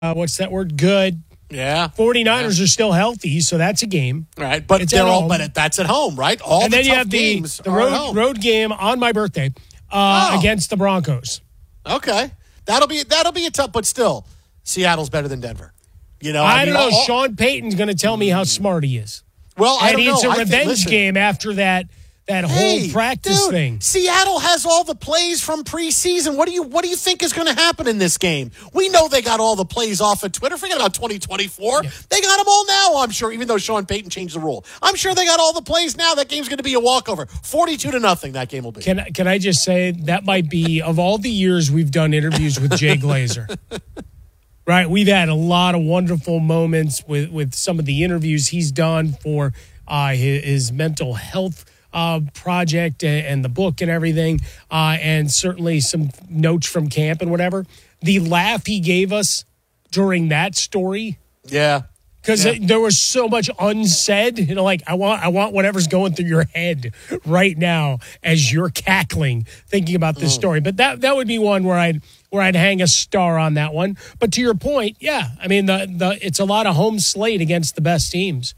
what's that word? Good. Yeah. 49ers are still healthy, so that's a game. Right, but that's at home, right? All and the then you tough have games the are at home. road game on my birthday against the Broncos. Okay. That'll be a tough, but still, Seattle's better than Denver. I don't know. Sean Payton's going to tell me how smart he is. Well, I don't know. It's a revenge game after that whole practice thing. Seattle has all the plays from preseason. What do you think is going to happen in this game? We know they got all the plays off of Twitter. Forget about 2024. Yeah. They got them all now, I'm sure, even though Sean Payton changed the rule. I'm sure they got all the plays now. That game's going to be a walkover. 42-0, that game will be. Can I just say, that might be, of all the years we've done interviews with Jay Glazer, right? We've had a lot of wonderful moments with some of the interviews he's done for his mental health project and the book and everything, and certainly some notes from camp and whatever. The laugh he gave us during that story, because there was so much unsaid. I want whatever's going through your head right now as you're cackling thinking about this story. But that would be one where I'd hang a star on that one. But to your point, I mean it's a lot of home slate against the best teams.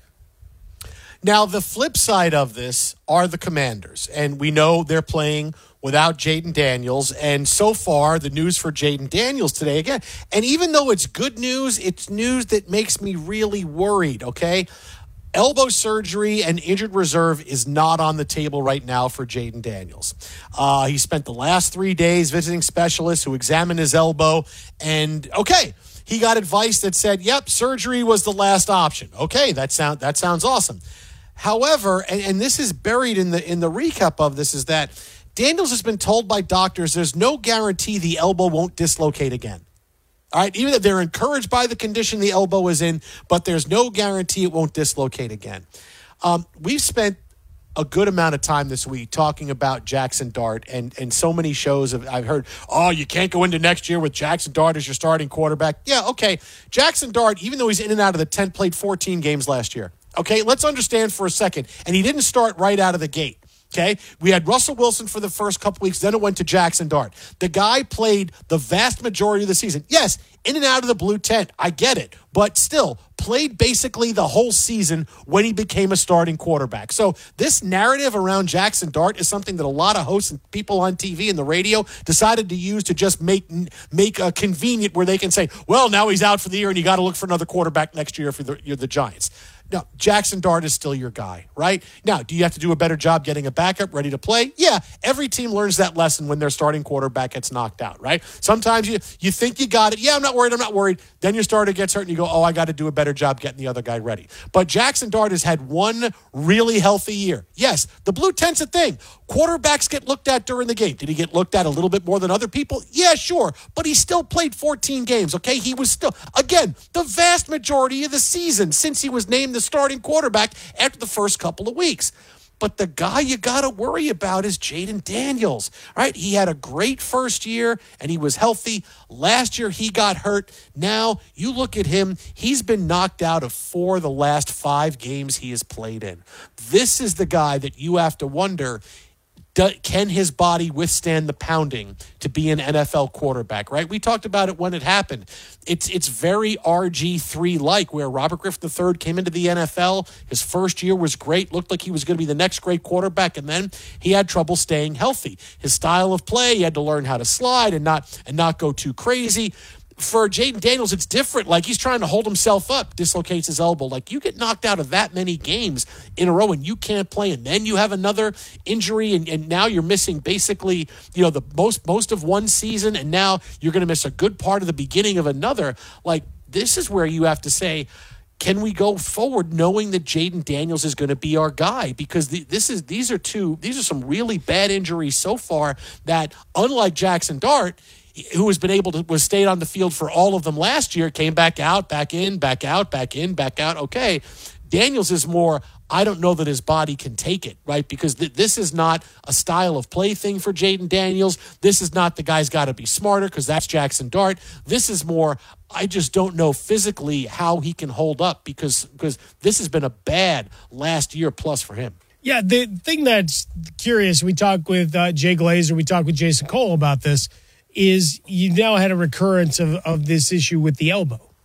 Now, the flip side of this are the Commanders, and we know they're playing without Jayden Daniels, and so far, the news for Jayden Daniels today, again, and even though it's good news, it's news that makes me really worried, okay? Elbow surgery and injured reserve is not on the table right now for Jayden Daniels. He spent the last 3 days visiting specialists who examined his elbow, and, he got advice that said, yep, surgery was the last option. Okay, that sounds awesome. However, and this is buried in the recap of this, is that Daniels has been told by doctors there's no guarantee the elbow won't dislocate again. All right, even if they're encouraged by the condition the elbow is in, but there's no guarantee it won't dislocate again. We've spent a good amount of time this week talking about Jackson Dart, and so many shows I've heard, you can't go into next year with Jackson Dart as your starting quarterback. Yeah, okay. Jackson Dart, even though he's in and out of the tent, played 14 games last year. Okay, let's understand for a second. And he didn't start right out of the gate. Okay, we had Russell Wilson for the first couple weeks, then it went to Jackson Dart. The guy played the vast majority of the season. Yes, in and out of the blue tent, I get it, but still played basically the whole season when he became a starting quarterback. So this narrative around Jackson Dart is something that a lot of hosts and people on TV and the radio decided to use to just make a convenient where they can say, well, now he's out for the year and you got to look for another quarterback next year if you're the Giants. No, Jackson Dart is still your guy, right? Now, do you have to do a better job getting a backup ready to play? Yeah, every team learns that lesson when their starting quarterback gets knocked out, right? Sometimes you think you got it. Yeah, I'm not worried. Then your starter gets hurt and you go, I got to do a better job getting the other guy ready. But Jackson Dart has had one really healthy year. Yes, the blue tent's a thing. Quarterbacks get looked at during the game. Did he get looked at a little bit more than other people? Yeah, sure. But he still played 14 games, okay? He was still, again, the vast majority of the season since he was named the starting quarterback after the first couple of weeks. But the guy you got to worry about is Jayden Daniels, right? He had a great first year and he was healthy. Last year he got hurt. Now you look at him, he's been knocked out of 4 of the last 5 games he has played in. This is the guy that you have to wonder, can his body withstand the pounding to be an NFL quarterback, right? We talked about it when it happened. It's very RG3-like, where Robert Griffin III came into the NFL. His first year was great, looked like he was going to be the next great quarterback, and then he had trouble staying healthy. His style of play, he had to learn how to slide and not go too crazy. For Jayden Daniels, it's different. Like, he's trying to hold himself up, dislocates his elbow. Like, you get knocked out of that many games in a row and you can't play, and then you have another injury, and now you're missing basically, the most of one season, and now you're going to miss a good part of the beginning of another. Like, this is where you have to say, can we go forward knowing that Jayden Daniels is going to be our guy? Because these are some really bad injuries so far that, unlike Jackson Dart, who has been able to was stayed on the field for all of them last year, came back out, back in, back out, back in, back out. Okay, Daniels is more, I don't know that his body can take it, right? Because this is not a style of play thing for Jayden Daniels. This is not the guy's got to be smarter because that's Jackson Dart. This is more, I just don't know physically how he can hold up because this has been a bad last year plus for him. Yeah, the thing that's curious, we talked with Jay Glazer, we talked with Jason Cole about this, is you now had a recurrence of this issue with the elbow.